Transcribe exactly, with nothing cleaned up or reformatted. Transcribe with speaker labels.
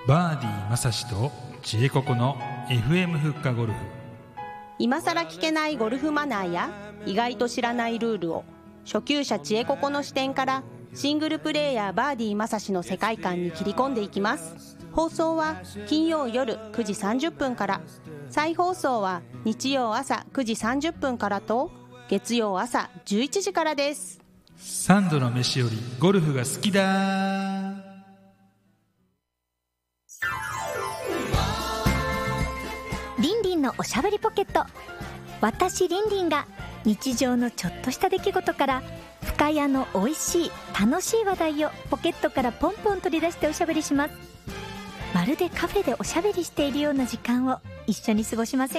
Speaker 1: バーディーまさしとちえここの エフエム フッカゴルフ。
Speaker 2: 今さら聞けないゴルフマナーや意外と知らないルールを初級者ちえここの視点からシングルプレーヤーバーディーまさしの世界観に切り込んでいきます。放送は金曜夜くじさんじゅっぷんから、再放送は日曜朝くじさんじゅっぷんからと月曜朝じゅういちじからです。
Speaker 1: 三度の飯よりゴルフが好きだ。
Speaker 3: リンリンのおしゃべりポケット。私リンリンが日常のちょっとした出来事から深谷の美味しい楽しい話題をポケットからポンポン取り出しておしゃべりします。まるでカフェでおしゃべりしているような時間を一緒に過ごしません